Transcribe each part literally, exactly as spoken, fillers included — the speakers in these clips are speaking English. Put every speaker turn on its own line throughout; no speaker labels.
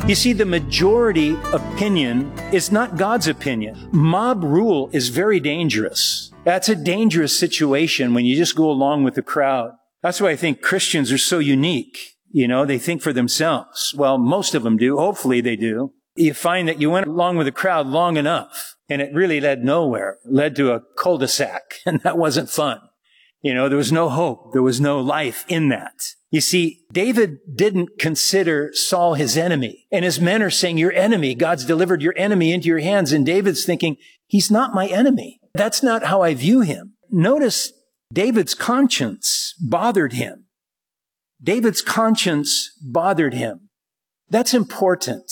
You see, the majority opinion is not God's opinion. Mob rule is very dangerous. That's a dangerous situation when you just go along with the crowd. That's why I think Christians are so unique. You know, they think for themselves. Well, most of them do. Hopefully they do. You find that you went along with the crowd long enough, and it really led nowhere. It led to a cul-de-sac, and that wasn't fun. You know, there was no hope. There was no life in that. You see, David didn't consider Saul his enemy. And his men are saying, your enemy, God's delivered your enemy into your hands. And David's thinking, he's not my enemy. That's not how I view him. Notice David's conscience bothered him. David's conscience bothered him. That's important.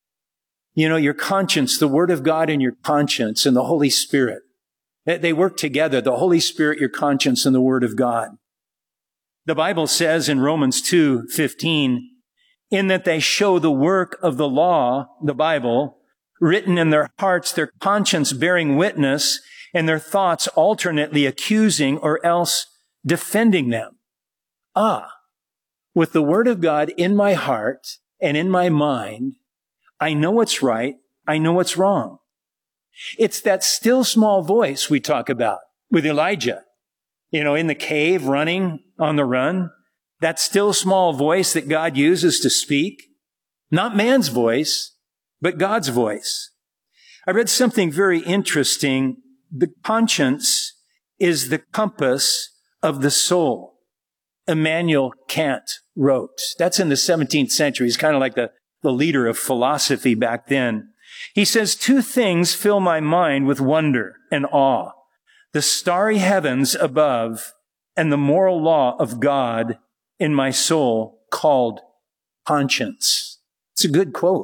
You know, your conscience, the Word of God and your conscience and the Holy Spirit. They work together, the Holy Spirit, your conscience, and the Word of God. The Bible says in Romans two fifteen, in that they show the work of the law, the Bible, written in their hearts, their conscience bearing witness, and their thoughts alternately accusing or else defending them. Ah, with the Word of God in my heart and in my mind, I know what's right, I know what's wrong. It's that still small voice we talk about with Elijah, you know, in the cave, running on the run. That still small voice that God uses to speak. Not man's voice, but God's voice. I read something very interesting. The conscience is the compass of the soul. Immanuel Kant wrote. That's in the seventeenth century. He's kind of like the, the leader of philosophy back then. He says, two things fill my mind with wonder and awe. The starry heavens above and the moral law of God in my soul called conscience. It's a good quote.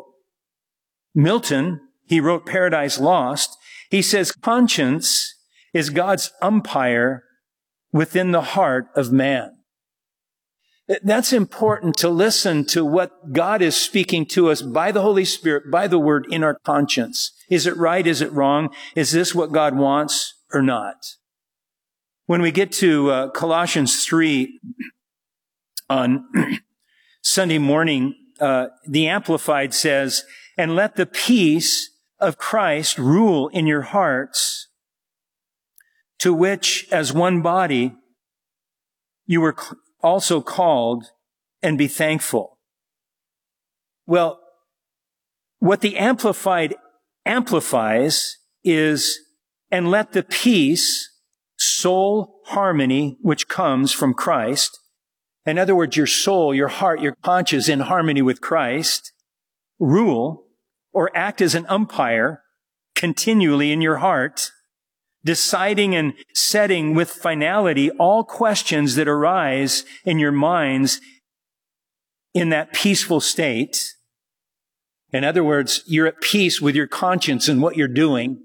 Milton, he wrote Paradise Lost. He says, conscience is God's umpire within the heart of man. That's important to listen to what God is speaking to us by the Holy Spirit, by the Word in our conscience. Is it right? Is it wrong? Is this what God wants or not? When we get to uh, Colossians three on Sunday morning, uh, the Amplified says, and let the peace of Christ rule in your hearts, to which as one body you were also called, and be thankful. Well, what the Amplified amplifies is, and let the peace, soul harmony, which comes from Christ. In other words, your soul, your heart, your conscience in harmony with Christ, rule or act as an umpire continually in your heart, deciding and setting with finality all questions that arise in your minds in that peaceful state. In other words, you're at peace with your conscience and what you're doing,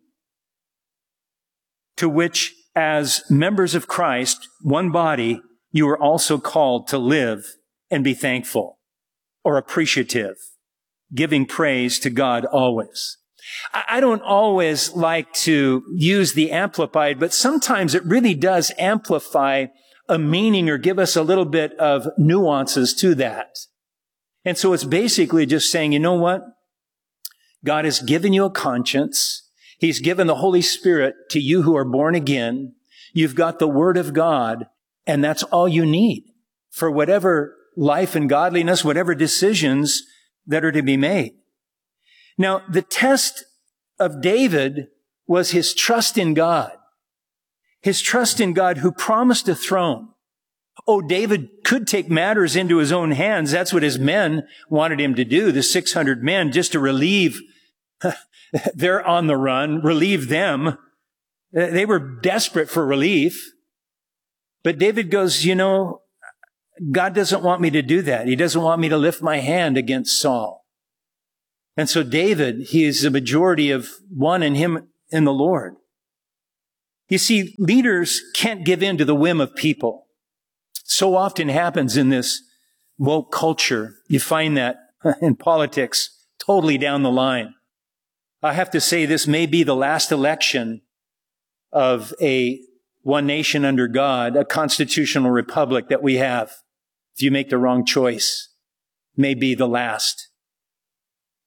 to which, as members of Christ, one body, you are also called to live and be thankful or appreciative, giving praise to God always. I don't always like to use the Amplified, but sometimes it really does amplify a meaning or give us a little bit of nuances to that. And so it's basically just saying, you know what? God has given you a conscience. He's given the Holy Spirit to you who are born again. You've got the Word of God, and that's all you need for whatever life and godliness, whatever decisions that are to be made. Now, the test of David was his trust in God. His trust in God who promised a throne. Oh, David could take matters into his own hands. That's what his men wanted him to do, the six hundred men, just to relieve. They're on the run, relieve them. They were desperate for relief. But David goes, you know, God doesn't want me to do that. He doesn't want me to lift my hand against Saul. And so David, he is the majority of one in him in the Lord. You see, leaders can't give in to the whim of people. So often happens in this woke culture. You find that in politics, totally down the line. I have to say this may be the last election of a one nation under God, a constitutional republic that we have. If you make the wrong choice, may be the last.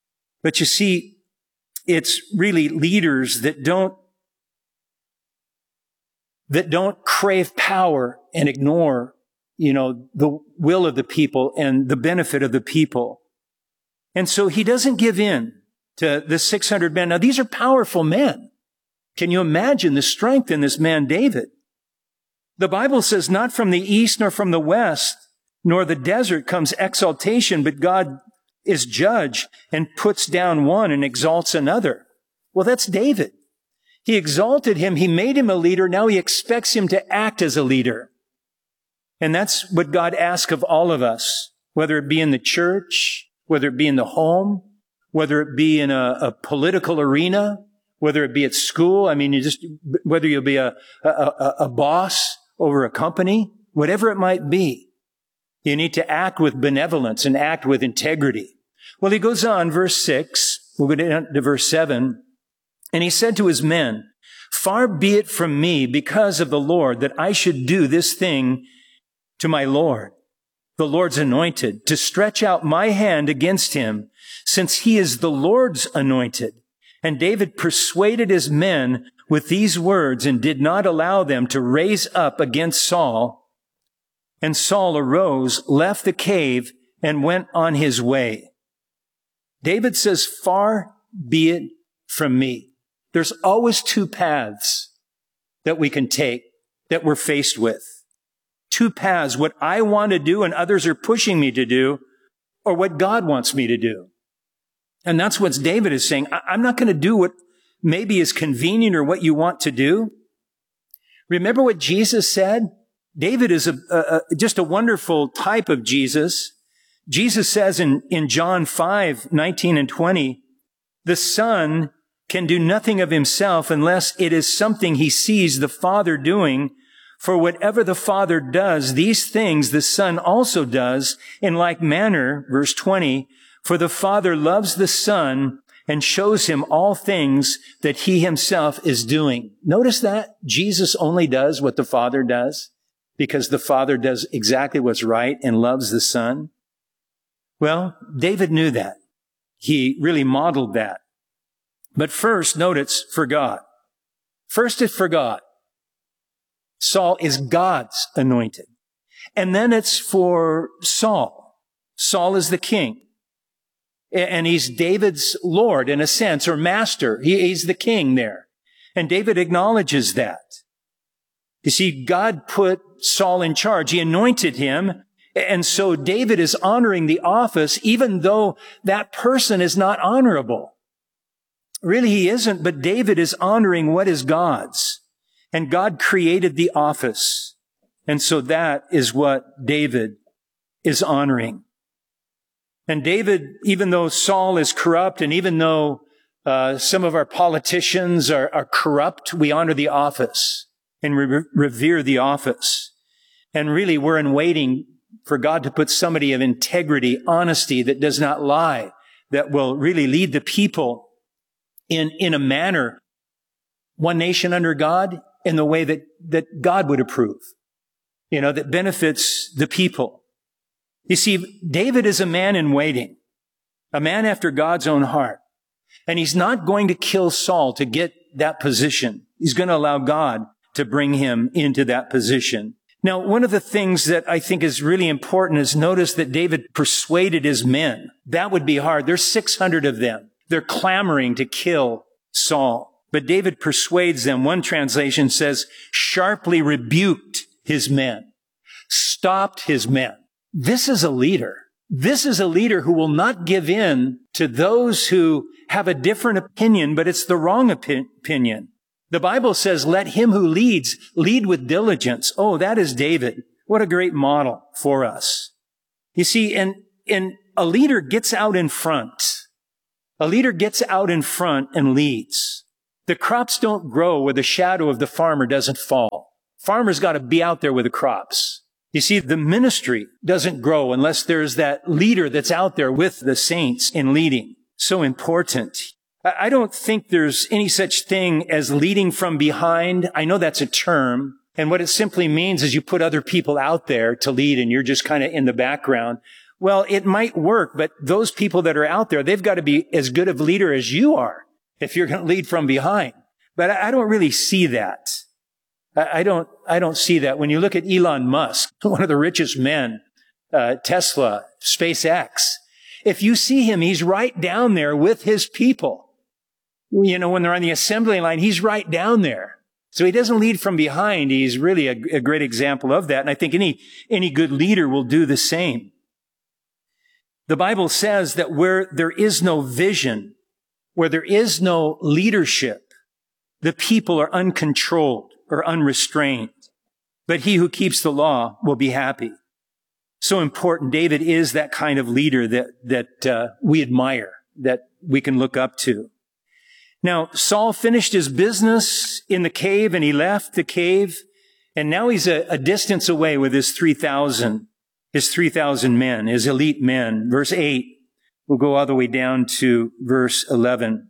But you see, it's really leaders that don't, that don't crave power and ignore, you know, the will of the people and the benefit of the people. And so he doesn't give in to the six hundred men. Now, these are powerful men. Can you imagine the strength in this man, David? The Bible says, not from the east nor from the west, nor the desert comes exaltation, but God is judge and puts down one and exalts another. Well, that's David. He exalted him. He made him a leader. Now he expects him to act as a leader. And that's what God asks of all of us, whether it be in the church, whether it be in the home, whether it be in a, a political arena, whether it be at school. I mean, you just, whether you'll be a, a, a, a boss over a company, whatever it might be, you need to act with benevolence and act with integrity. Well, he goes on, verse six, we'll go down to verse seven. And he said to his men, far be it from me because of the Lord that I should do this thing to my Lord, the Lord's anointed, to stretch out my hand against him, since he is the Lord's anointed. And David persuaded his men with these words and did not allow them to raise up against Saul. And Saul arose, left the cave, and went on his way. David says, far be it from me. There's always two paths that we can take that we're faced with. Two paths, what I want to do and others are pushing me to do, or what God wants me to do. And that's what David is saying. I'm not going to do what maybe is convenient or what you want to do. Remember what Jesus said? David is a, a, a just a wonderful type of Jesus. Jesus says in, in John five, nineteen and twenty, the Son can do nothing of himself unless it is something he sees the Father doing. For whatever the Father does, these things the Son also does in like manner, verse twenty, for the Father loves the Son and shows him all things that he himself is doing. Notice that Jesus only does what the Father does because the Father does exactly what's right and loves the Son. Well, David knew that. He really modeled that. But first, note it's for God. First, it's for God. Saul is God's anointed. And then it's for Saul. Saul is the king. And he's David's Lord in a sense, or master. He, he's the king there. And David acknowledges that. You see, God put Saul in charge. He anointed him. And so David is honoring the office, even though that person is not honorable. Really, he isn't, but David is honoring what is God's. And God created the office. And so that is what David is honoring. And David, even though Saul is corrupt, and even though uh, some of our politicians are, are corrupt, we honor the office and re- revere the office. And really, we're in waiting for God to put somebody of integrity, honesty, that does not lie, that will really lead the people in, in a manner, one nation under God, in the way that, that God would approve, you know, that benefits the people. You see, David is a man in waiting, a man after God's own heart. And he's not going to kill Saul to get that position. He's going to allow God to bring him into that position. Now, one of the things that I think is really important is notice that David persuaded his men. That would be hard. There's six hundred of them. They're clamoring to kill Saul. But David persuades them. One translation says, sharply rebuked his men, stopped his men. This is a leader. This is a leader who will not give in to those who have a different opinion, but it's the wrong opi- opinion. The Bible says, let him who leads lead with diligence. Oh, that is David. What a great model for us. You see, and, and a leader gets out in front. A leader gets out in front and leads. The crops don't grow where the shadow of the farmer doesn't fall. Farmer's got to be out there with the crops. You see, the ministry doesn't grow unless there's that leader that's out there with the saints in leading. So important. I don't think there's any such thing as leading from behind. I know that's a term. And what it simply means is you put other people out there to lead and you're just kind of in the background. Well, it might work, but those people that are out there, they've got to be as good of a leader as you are if you're going to lead from behind. But I don't really see that. I don't, I don't see that. When you look at Elon Musk, one of the richest men, uh, Tesla, SpaceX, if you see him, he's right down there with his people. You know, when they're on the assembly line, he's right down there. So he doesn't lead from behind. He's really a, a great example of that. And I think any, any good leader will do the same. The Bible says that where there is no vision, where there is no leadership, the people are uncontrolled or unrestrained. But he who keeps the law will be happy. So important. David is that kind of leader that, that uh, we admire, that we can look up to. Now, Saul finished his business in the cave and he left the cave. And now he's a, a distance away with his three thousand, his three thousand men, his elite men. Verse eight, we'll go all the way down to verse eleven.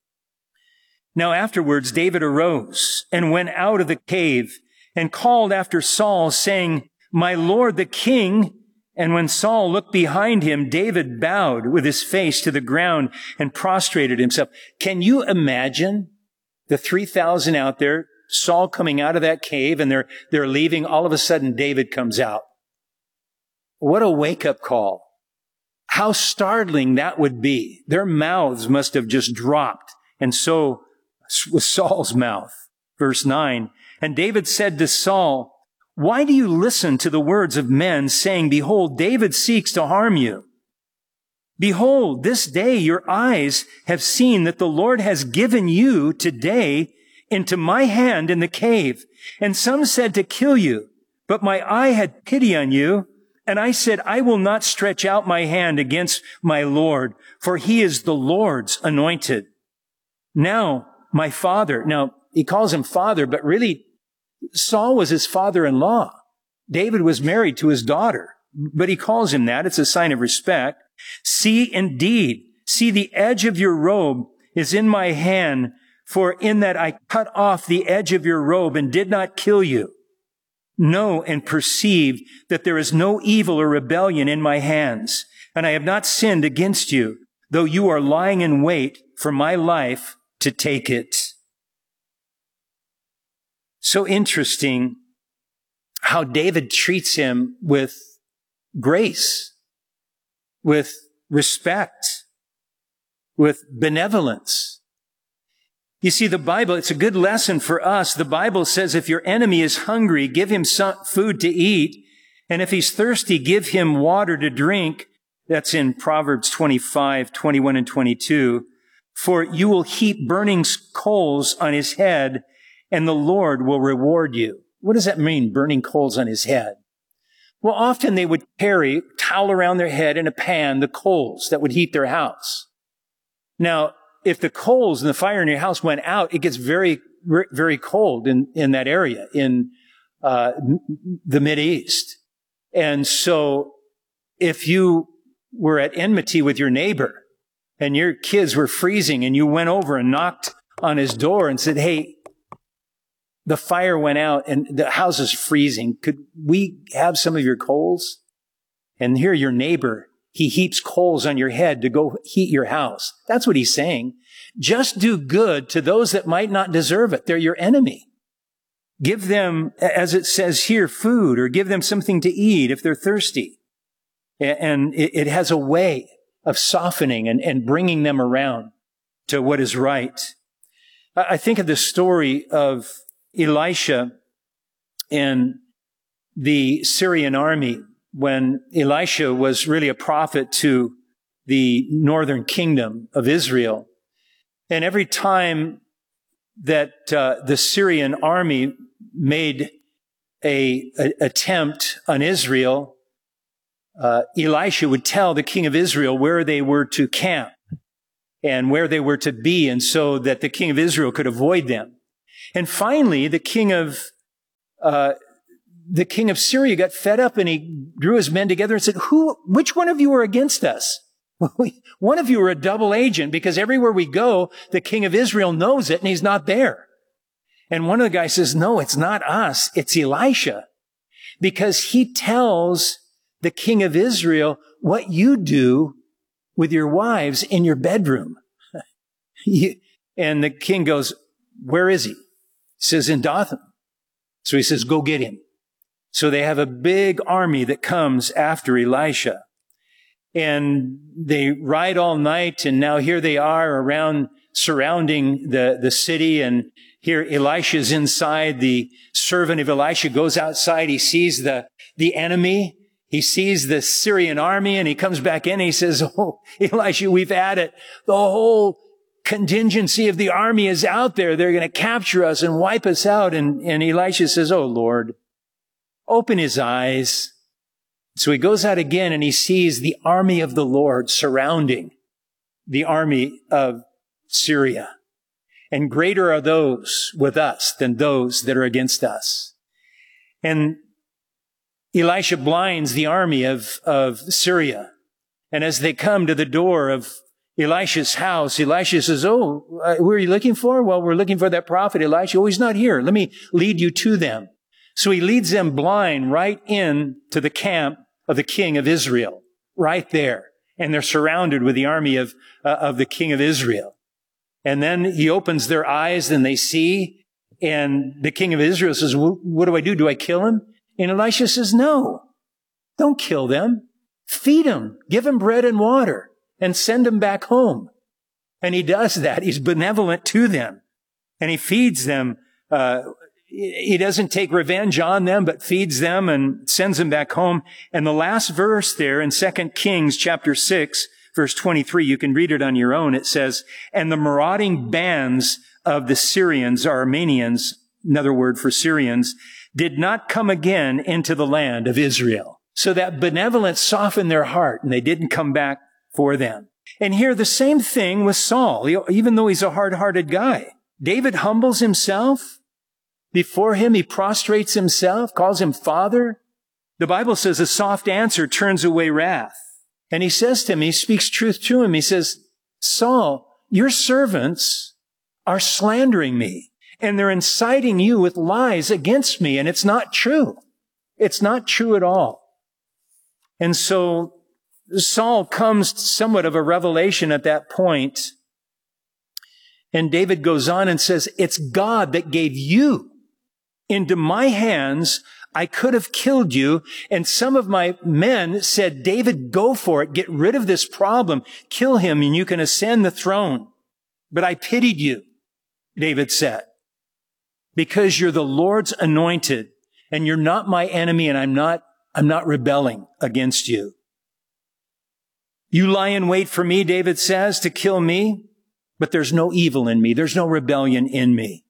Now afterwards, David arose and went out of the cave and called after Saul, saying, "My lord, the king." And when Saul looked behind him, David bowed with his face to the ground and prostrated himself. Can you imagine the three thousand out there, Saul coming out of that cave and they're, they're leaving? All of a sudden, David comes out. What a wake-up call. How startling that would be. Their mouths must have just dropped. And so was Saul's mouth. Verse nine, and David said to Saul, "Why do you listen to the words of men, saying, 'Behold, David seeks to harm you'? Behold, this day your eyes have seen that the Lord has given you today into my hand in the cave. And some said to kill you, but my eye had pity on you. And I said, I will not stretch out my hand against my Lord, for he is the Lord's anointed. Now, my father," now he calls him father, but really Saul was his father-in-law. David was married to his daughter, but he calls him that. It's a sign of respect. "See, indeed, see the edge of your robe is in my hand, for in that I cut off the edge of your robe and did not kill you. Know and perceive that there is no evil or rebellion in my hands, and I have not sinned against you, though you are lying in wait for my life to take it." So interesting how David treats him with grace, with respect, with benevolence. You see, the Bible, it's a good lesson for us. The Bible says if your enemy is hungry, give him some food to eat. And if he's thirsty, give him water to drink. That's in Proverbs twenty-five, twenty-one and twenty-two. For you will heap burning coals on his head, and the Lord will reward you. What does that mean, burning coals on his head? Well, often they would carry, towel around their head in a pan, the coals that would heat their house. Now, if the coals and the fire in your house went out, it gets very, very cold in, in that area, in uh, the Mideast. And so if you were at enmity with your neighbor and your kids were freezing and you went over and knocked on his door and said, "Hey, the fire went out and the house is freezing. Could we have some of your coals?" And here your neighbor, he heaps coals on your head to go heat your house. That's what he's saying. Just do good to those that might not deserve it. They're your enemy. Give them, as it says here, food, or give them something to eat if they're thirsty. And it has a way of softening and, and bringing them around to what is right. I think of the story of Elisha and the Syrian army when Elisha was really a prophet to the northern kingdom of Israel. And every time that uh, the Syrian army made a, a attempt on Israel, uh, Elisha would tell the king of Israel where they were to camp and where they were to be, and so that the king of Israel could avoid them. And finally, the king of uh, the king of Syria got fed up, and he drew his men together and said, "Who? Which one of you are against us? One of you are a double agent, because everywhere we go, the king of Israel knows it, and he's not there." And one of the guys says, "No, it's not us. It's Elisha, because he tells the king of Israel what you do with your wives in your bedroom. And the king goes, where is he? He says, in Dothan. So he says, go get him. So they have a big army that comes after Elisha. And they ride all night, and now here they are around, surrounding the, the city, and here Elisha's inside. The servant of Elisha goes outside. He sees the, the enemy. He sees the Syrian army, and he comes back in and he says, oh, Elisha, we've had it. The whole contingency of the army is out there. They're going to capture us and wipe us out. And, and Elisha says, oh, Lord, open his eyes. So he goes out again and he sees the army of the Lord surrounding the army of Syria. And greater are those with us than those that are against us. And Elisha blinds the army of, of Syria. And as they come to the door of Elisha's house, Elisha says, oh, uh, who are you looking for? Well, we're looking for that prophet Elisha. Oh, he's not here. Let me lead you to them. So he leads them blind right in to the camp of the king of Israel, right there. And they're surrounded with the army of, uh, of the king of Israel. And then he opens their eyes and they see, and the king of Israel says, what do I do? Do I kill him? And Elisha says, no, don't kill them. Feed them, give them bread and water, and send them back home. And he does that. He's benevolent to them. And he feeds them. Uh, he doesn't take revenge on them, but feeds them and sends them back home. And the last verse there in Second Kings chapter six, verse twenty-three, you can read it on your own. It says, and the marauding bands of the Syrians, or Armenians, another word for Syrians, did not come again into the land of Israel. So that benevolence softened their heart, and they didn't come back for them. And here, the same thing with Saul, even though he's a hard-hearted guy. David humbles himself. Before him, he prostrates himself, calls him father. The Bible says a soft answer turns away wrath. And he says to him, he speaks truth to him. He says, Saul, your servants are slandering me, and they're inciting you with lies against me, and it's not true. It's not true at all. And so Saul comes to somewhat of a revelation at that point. And David goes on and says, it's God that gave you into my hands. I could have killed you. And some of my men said, David, go for it. Get rid of this problem. Kill him and you can ascend the throne. But I pitied you, David said, because you're the Lord's anointed and you're not my enemy, and I'm not, I'm not rebelling against you. You lie in wait for me, David says, to kill me, but there's no evil in me. There's no rebellion in me.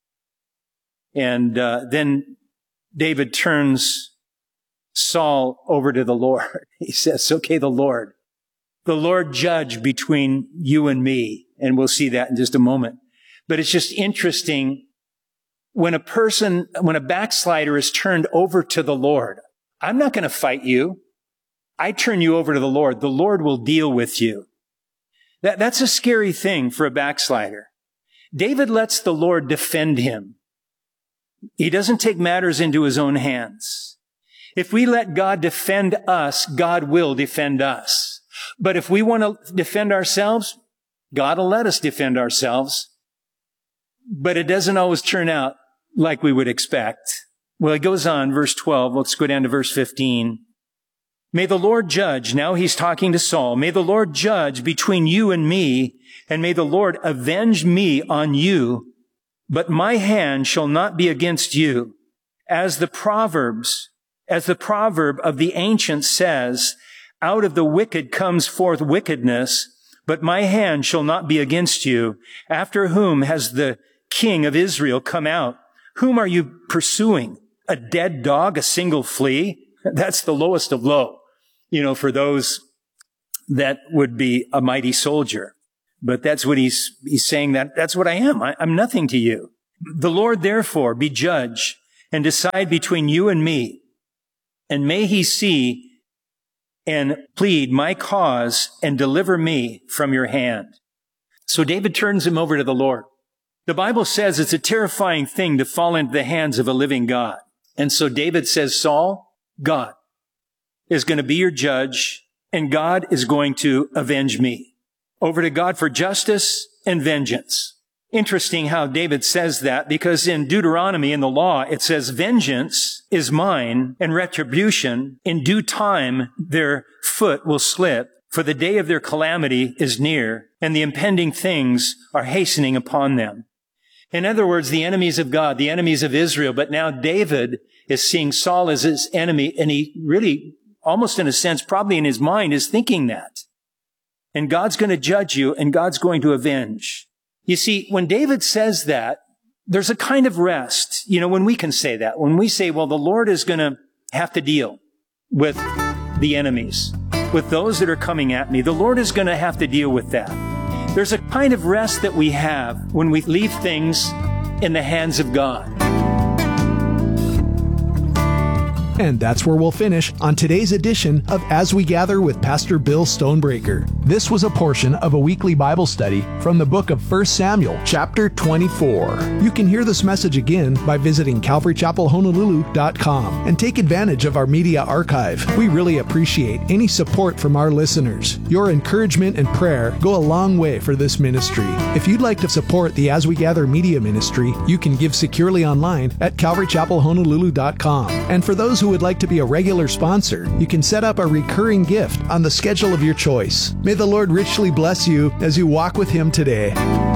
And uh, then David turns Saul over to the Lord. He says, okay, the Lord, the Lord judge between you and me. And we'll see that in just a moment. But it's just interesting when a person, when a backslider is turned over to the Lord. I'm not going to fight you. I turn you over to the Lord. The Lord will deal with you. That, that's a scary thing for a backslider. David lets the Lord defend him. He doesn't take matters into his own hands. If we let God defend us, God will defend us. But if we want to defend ourselves, God will let us defend ourselves. But it doesn't always turn out like we would expect. Well, it goes on, verse twelve. Let's go down to verse fifteen. May the Lord judge, now he's talking to Saul, may the Lord judge between you and me, and may the Lord avenge me on you, but my hand shall not be against you. As the Proverbs, as the proverb of the ancients says, out of the wicked comes forth wickedness, but my hand shall not be against you. After whom has the king of Israel come out? Whom are you pursuing? A dead dog, a single flea? That's the lowest of low, you know, for those that would be a mighty soldier. But that's what he's, he's saying, that that's what I am. I, I'm nothing to you. The Lord, therefore, be judge and decide between you and me. And may he see and plead my cause and deliver me from your hand. So David turns him over to the Lord. The Bible says it's a terrifying thing to fall into the hands of a living God. And so David says, Saul, God is going to be your judge, and God is going to avenge me. Over to God for justice and vengeance. Interesting how David says that, because in Deuteronomy, in the law, it says, vengeance is mine and retribution. In due time, their foot will slip, for the day of their calamity is near, and the impending things are hastening upon them. In other words, the enemies of God, the enemies of Israel. But now David is seeing Saul as his enemy, and he really, almost in a sense, probably in his mind, is thinking that. And God's going to judge you, and God's going to avenge. You see, when David says that, there's a kind of rest. You know, when we can say that, when we say, well, the Lord is going to have to deal with the enemies, with those that are coming at me. The Lord is going to have to deal with that. There's a kind of rest that we have when we leave things in the hands of God.
And that's where we'll finish on today's edition of As We Gather with Pastor Bill Stonebreaker. This was a portion of a weekly Bible study from the book of First Samuel, chapter twenty-four. You can hear this message again by visiting calvary chapel honolulu dot com and take advantage of our media archive. We really appreciate any support from our listeners. Your encouragement and prayer go a long way for this ministry. If you'd like to support the As We Gather media ministry, you can give securely online at calvary chapel honolulu dot com. And for those who who would like to be a regular sponsor, you can set up a recurring gift on the schedule of your choice. May the Lord richly bless you as you walk with Him today.